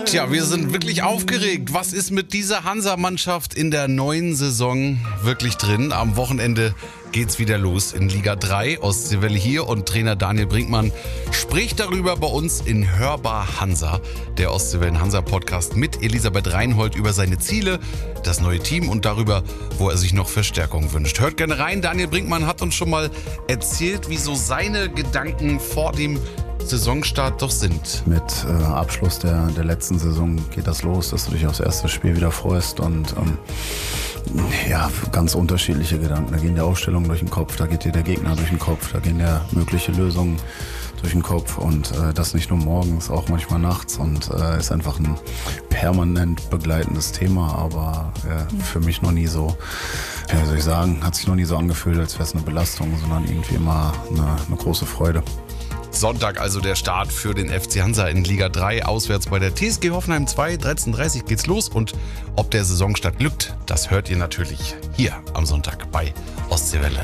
Tja, wir sind wirklich aufgeregt. Was ist mit dieser Hansa-Mannschaft in der neuen Saison wirklich drin? Am Wochenende geht's wieder los in Liga 3. Ostseewelle hier und Trainer Daniel Brinkmann spricht darüber bei uns in Hörbar Hansa, der Ostseewellen-Hansa-Podcast mit Elisabeth Reinhold über seine Ziele, das neue Team und darüber, wo er sich noch Verstärkung wünscht. Hört gerne rein. Daniel Brinkmann hat uns schon mal erzählt, wie so seine Gedanken vor dem Saisonstart doch sind. Mit Abschluss der letzten Saison geht das los, dass du dich aufs erste Spiel wieder freust und ganz unterschiedliche Gedanken. Da gehen die Aufstellungen durch den Kopf, da geht dir der Gegner durch den Kopf, da gehen ja mögliche Lösungen durch den Kopf und das nicht nur morgens, auch manchmal nachts und ist einfach ein permanent begleitendes Thema, aber für mich noch nie so, wie soll ich sagen, hat sich noch nie so angefühlt, als wäre es eine Belastung, sondern irgendwie immer eine große Freude. Sonntag also der Start für den FC Hansa in Liga 3, auswärts bei der TSG Hoffenheim 2. 13:30 Uhr geht's los und ob der Saisonstart glückt, das hört ihr natürlich hier am Sonntag bei Ostseewelle.